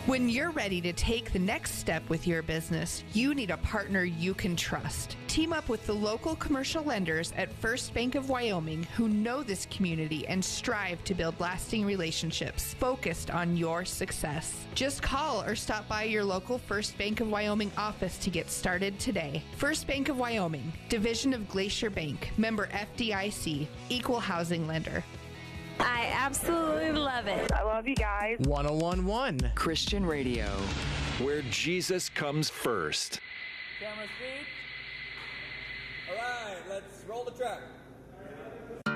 When you're ready to take the next step with your business, you need a partner you can trust. Team up with the local commercial lenders at First Bank of Wyoming who know this community and strive to build lasting relationships focused on your success. Just call or stop by your local First Bank of Wyoming office to get started today. First Bank of Wyoming, division of Glacier Bank, member FDIC, equal housing lender. I absolutely love it. I love you guys. 101.1 Christian Radio, where Jesus comes first. Camera speed. All right, let's roll the track.